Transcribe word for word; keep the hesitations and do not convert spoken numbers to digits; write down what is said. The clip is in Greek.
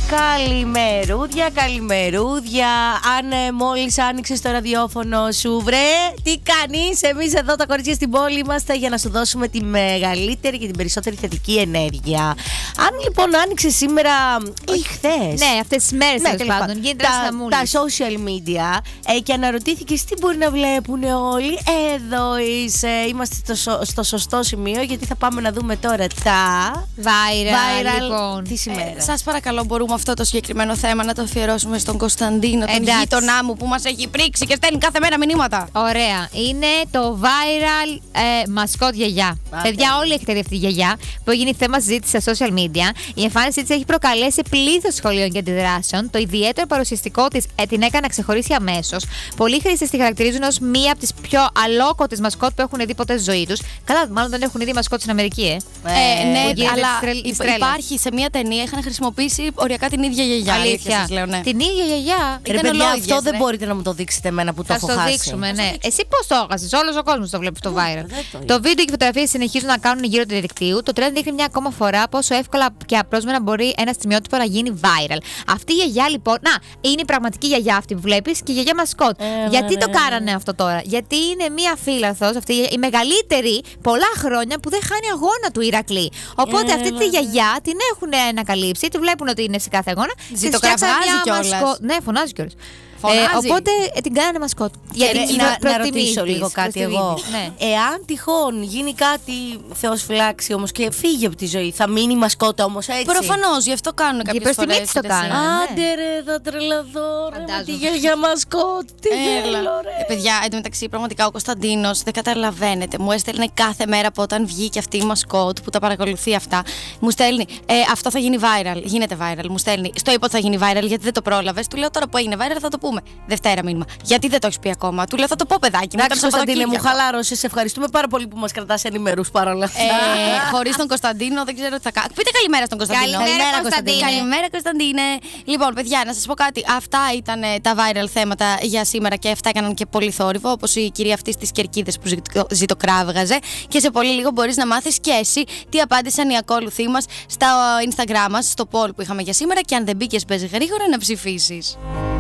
Καλημερούδια, καλημερούδια. Αν ε, μόλις άνοιξες το ραδιόφωνο σου, βρε, τι κάνεις? Εμείς εδώ τα κορίτσια στην πόλη είμαστε για να σου δώσουμε τη μεγαλύτερη και την περισσότερη θετική ενέργεια. Αν λοιπόν άνοιξες σήμερα ή χθες, ναι, αυτές τις μέρες ναι, τέλος πάντων, γίνεται τα, τα social media ε, και αναρωτήθηκες τι μπορεί να βλέπουν όλοι, εδώ είσαι. Είμαστε στο, στο σωστό σημείο, γιατί θα πάμε να δούμε τώρα τα viral, viral λοιπόν. της ημέρας. Ε, σας παρακαλώ, μπορούμε αυτό το συγκεκριμένο θέμα να το αφιερώσουμε στον Κωνσταντίνο, τον Εντάξει. γείτονά μου που μας έχει πρίξει και στέλνει κάθε μέρα μηνύματα. Ωραία. Είναι το viral ε, μασκότ γιαγιά. Άρα. Παιδιά, όλοι έχετε δει αυτή τη γιαγιά που έχει γίνει θέμα συζήτηση στα social media. Η εμφάνισή της έχει προκαλέσει πλήθος σχολείων και αντιδράσεων. Το ιδιαίτερο παρουσιαστικό της ε, την έκανε να ξεχωρίσει αμέσως. Πολλοί χρήστες τη χαρακτηρίζουν ως μία από τις πιο αλόκοτες μασκότ που έχουν δει ποτέ στη ζωή τους. Καλά, μάλλον δεν έχουν δει μασκότ στην Αμερική, ε. Ε, ναι, γίνεται αλλά στρελ- υπ- στρέλα. υπάρχει σε μία ταινία, είχαν χρησιμοποιήσει οριακά την ίδια γιαγιά. Αλήθεια. Σας λέω, ναι. Την ίδια γιαγιά. Ρε Ήταν παιδιά, ολόγιες, αυτό δεν ρε. μπορείτε να μου το δείξετε εμένα που το Θα έχω το χάσει. δείξουμε, ναι. Εσύ πώς το έχασες? Όλος ο κόσμος το βλέπει στο viral. δεν το Το βίντεο και οι φωτογραφίες συνεχίζουν να κάνουν γύρω του διαδικτύου. Το trend δείχνει μια ακόμα φορά πόσο εύκολα και απρόσμενα μπορεί ένα στιγμιότυπο να γίνει viral. Αυτή η γιαγιά λοιπόν, να, είναι η πραγματική γιαγιά αυτή που βλέπεις και η γιαγιά μασκότ. Ε, Γιατί ναι, το ναι, κάνανε αυτό τώρα? Γιατί είναι μια φίλαθος, αυτή η μεγαλύτερη πολλά χρόνια που δεν χάνει αγώνα του Ηρακλή. Οπότε Ε, αυτή τη γιαγιά την έχουν ανακαλύψει, τη βλέπουν ότι είναι σε κάθε αγώνα. Ζητοκραυγάζει κιόλας. Ναι, φωνάζει κιόλας. Φωνάζει. Ε, οπότε ε, την κάνανε μασκότ. Γιατί την να, να προτιμής ρωτήσω της, λίγο προς κάτι τη εγώ. Βίνη. Ναι. Εάν τυχόν γίνει κάτι, Θεός φυλάξει όμως, και φύγει από τη ζωή, θα μείνει μασκότα όμως έτσι? Προφανώς, γι' αυτό κάνουν κάποιες προς τιμή φορές. της το έτσι. κάνουν. Άντε ρε, θα τρελαθώ ρε, με τη Φαντάζομαι. γιαγιά μασκότ. Τι Έλα. θέλω ρε. Ε, παιδιά, εν τω μεταξύ, πραγματικά ο Κωνσταντίνος δεν καταλαβαίνετε. Μου έστελνε κάθε μέρα από όταν βγήκε αυτή η μασκότ που τα παρακολουθεί αυτά. Μου στέλνει, ε, αυτό θα γίνει viral. Γίνεται viral. Μου στέλνει, στο είπα ότι θα γίνει viral γιατί δεν το πρόλαβες. Του λέω τώρα που έγινε viral θα το πούμε. Δευτέρα μήνυμα. Γιατί δεν το έχει πει ακόμα? Του λέω θα το πω, παιδάκι μου. Εντάξει, ήταν Κωνσταντίνε, μου Σαββατοκύριακο. χαλάρωσες. Ευχαριστούμε πάρα πολύ που μας κρατάς ενημερούς παρόλα αυτά. Ε, χωρίς τον Κωνσταντίνο δεν ξέρω τι θα κάνω. Πείτε καλημέρα στον Κωνσταντίνο. Καλημέρα, Κωνσταντίνε. Καλημέρα, Κωνσταντίνε. Λοιπόν, παιδιά, να σας πω κάτι. Αυτά ήταν ε, τα viral θέματα για σήμερα και αυτά έκαναν και πολύ θόρυβο. Όπως η κυρία αυτή στις Κερκίδες που ζητο- ζητοκράβγαζε. Και σε πολύ λίγο μπορείς να μάθεις και εσύ τι απάντησαν οι ακόλουθοί μας στα Instagram μας, στο poll που είχαμε για σήμερα. Και αν δεν μπήκες, παίζει γρήγορα να ψηφίσεις.